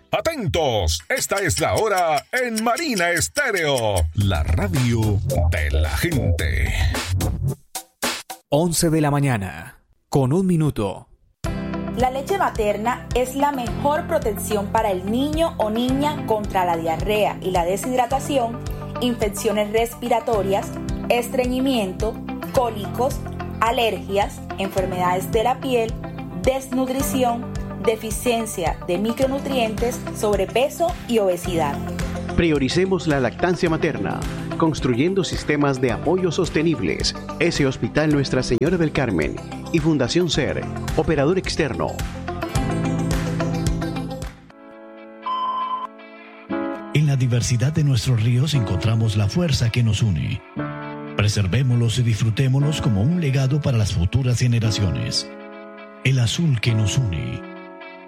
Atentos, esta es la hora en Marina Estéreo, la radio de la gente. 11 de la mañana, con 1 minuto. La leche materna es la mejor protección para el niño o niña contra la diarrea y la deshidratación, infecciones respiratorias, estreñimiento, cólicos, alergias, enfermedades de la piel, desnutrición, deficiencia de micronutrientes, sobrepeso y obesidad. Prioricemos la lactancia materna, construyendo sistemas de apoyo sostenibles. Ese Hospital Nuestra Señora del Carmen y Fundación SER, operador externo. En la diversidad de nuestros ríos encontramos la fuerza que nos une. Preservémoslos y disfrutémoslos como un legado para las futuras generaciones. El azul que nos une.